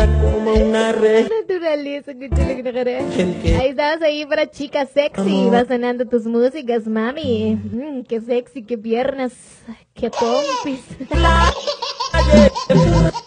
como una red. Naturaleza, que chile, que nacaré. Ahí estás ahí para chica sexy. Va sonando tus músicas, mami. Qué sexy, qué piernas, qué pompis.